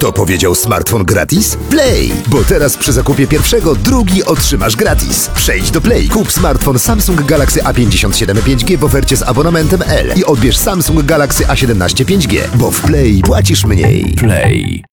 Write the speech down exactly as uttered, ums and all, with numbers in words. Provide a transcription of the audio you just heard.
Kto powiedział smartfon gratis? Play! Bo teraz przy zakupie pierwszego drugi otrzymasz gratis. Przejdź do Play, kup smartfon Samsung Galaxy A pięćdziesiąt siedem pięć G w ofercie z abonamentem L i odbierz Samsung Galaxy A siedemnaście pięć G, bo w Play płacisz mniej. Play.